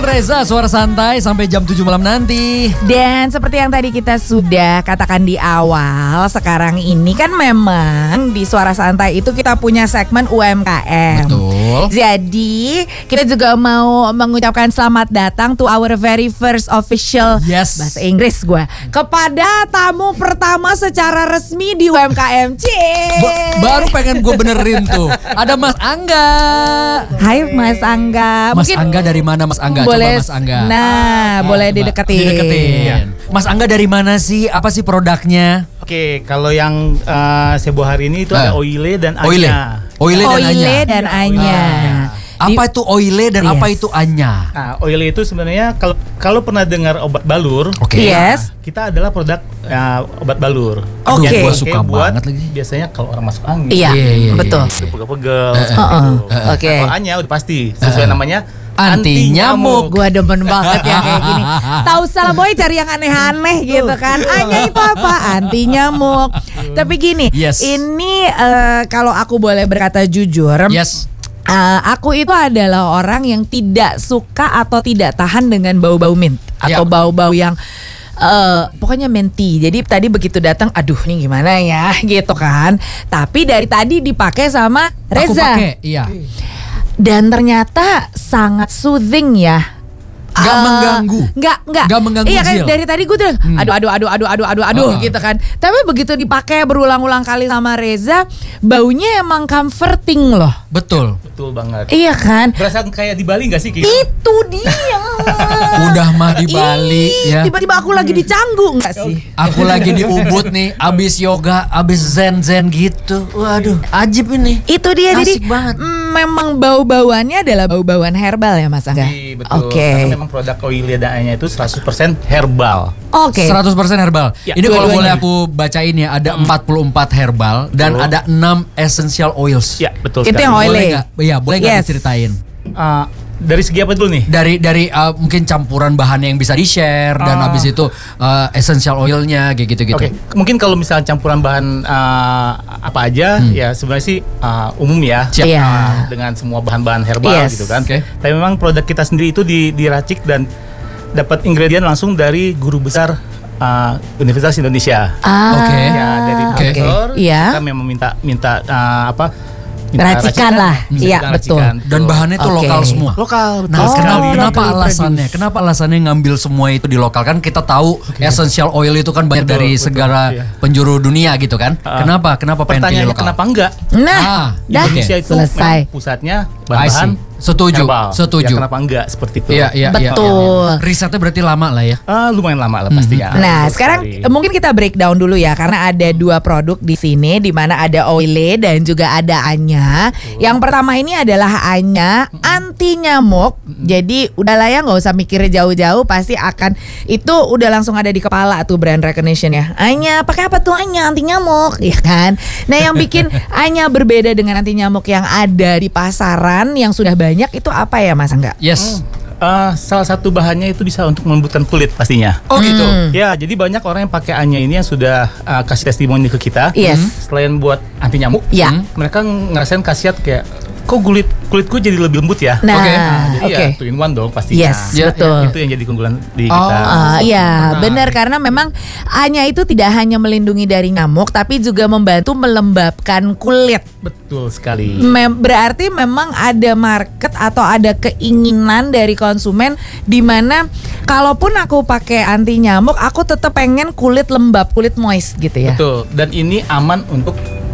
Reza, Suara Santai sampai jam 7 malam nanti. Dan seperti yang tadi kita sudah katakan di awal, sekarang ini kan memang di Suara Santai itu kita punya segmen UMKM. Betul. Jadi kita juga mau mengucapkan selamat datang to our very first official Yes. bahasa Inggris gue kepada tamu pertama secara resmi di UMKM. Baru pengen gue benerin tuh. Ada Mas Angga. Hai Mas Angga. Mas Angga dari mana Mas Angga? Boleh, Coba Mas Angga. Nah, boleh Coba dideketin. dideketin. Mas Angga dari mana sih? Apa sih produknya? Oke, kalau yang saya bawa hari ini itu ada Oile dan Anya. Oile dan Anya. Oile dan Anya. Apa itu Oile dan apa Yes. itu Anya? Nah, Oile itu sebenarnya kalau pernah dengar obat balur, Oke. Yes. kita adalah produk obat balur. Oke. Yang Gua dipakai suka buat banget lagi. biasanya kalau orang masuk angin. Iya, Iya. betul. Itu pegel-pegel. Oke. Kalau Anya udah pasti sesuai namanya Anti nyamuk. Gua demen banget ya kayak gini. Tahu salah boy cari yang aneh-aneh gitu kan. Anya itu apa? Anti nyamuk. Tapi gini, Yes. ini kalau aku boleh berkata jujur, Yes. aku itu adalah orang yang tidak suka atau tidak tahan dengan bau-bau mint atau Ya. bau-bau yang pokoknya menti. Jadi tadi begitu datang, aduh nih gimana ya gitu kan. Tapi dari tadi dipakai sama Aku Reza. pakai, iya. Dan ternyata sangat soothing ya. Gak mengganggu. Gak mengganggu, Iya kan Zil. dari tadi gue tuh aduh gitu kan. Tapi begitu dipakai berulang-ulang kali sama Reza, baunya emang comforting loh. Betul. Betul banget. Iya kan? Berasa kayak di Bali nggak sih? Ki? Itu dia. Udah mah di Bali Ih, ya. tiba-tiba aku lagi di Canggu nggak sih? Aku lagi di Ubud nih, abis yoga, abis zen gitu. Waduh, ajib ini. Itu dia jadi Asik banget. memang bau-bauannya adalah bau-bauan herbal ya Mas Angga. Iya, betul. Oke. Karena memang produk Oile dan Anya itu 100% herbal. Oke. 100% herbal. Ya, Ini kalau boleh dua-duanya. aku bacain ya, ada 44 herbal dan Betul. ada 6 essential oils. Ya, betul Itu sekali. yang oil. Boleh Oile. nggak? Iya, boleh nggak Yes. diceritain? Dari segi apa dulu nih? Dari mungkin campuran bahannya yang bisa di-share dan habis itu essential oilnya kayak gitu-gitu. Oke, mungkin kalau misalnya campuran bahan apa aja, ya sebenarnya sih umum ya. Siap. Iya. Dengan semua bahan-bahan herbal Yes. gitu kan. Oke. Tapi memang produk kita sendiri itu diracik dan dapat ingredient langsung dari guru besar Universitas Indonesia. Oke. Ya, dari Oke. profesor Iya. kita memang minta Racikan lah. Iya, Racikan, betul. Dan bahannya itu Oke. lokal semua. lokal. Nah, betul sekali. kenapa local alasannya? produce. Kenapa alasannya ngambil semua itu di lokal? Kan kita tahu essential oil itu kan banyak Betul, dari betul, segala iya. penjuru dunia gitu kan? Kenapa pengen pilih Pertanyaannya lokal? kenapa enggak? Nah, dah Indonesia itu selesai. memang pusatnya I bahan-bahan see. Setuju, herbal. setuju. Ya, kenapa enggak seperti itu? Iya, iya, iya. Betul. Risetnya berarti lama lah ya. Lumayan lama lah pastinya. Nah, Betul sekarang sekali. mungkin kita breakdown dulu ya karena ada dua produk di sini di mana ada Oile dan juga ada Anya. Yang pertama ini adalah Anya anti nyamuk. Jadi udahlah ya nggak usah mikir jauh-jauh, pasti akan itu udah langsung ada di kepala tuh brand recognition ya. Anya pakai apa tuh Anya anti nyamuk, ya kan? Nah, yang bikin Anya berbeda dengan anti nyamuk yang ada di pasaran yang sudah banyak itu apa ya Mas Angga? Yes. Salah satu bahannya itu bisa untuk melembutkan kulit pastinya. Oh gitu. Ya, jadi banyak orang yang pakai Anya ini yang sudah kasih testimoni ke kita. Yes. Selain buat anti nyamuk, Ya. mereka ngerasain khasiat kayak kok kulitku jadi lebih lembut ya. Nah, Jadi oke. ya 2 in 1 dong pastinya. Yes, Ya, betul. Itu yang jadi keunggulan di Oh. kita. Iya, benar karena memang Anya itu tidak hanya melindungi dari nyamuk tapi juga membantu melembabkan kulit. Betul sekali. Berarti memang ada market atau ada keinginan dari konsumen di mana kalaupun aku pakai anti nyamuk, aku tetap pengen kulit lembab, kulit moist gitu ya. Betul. Dan ini aman untuk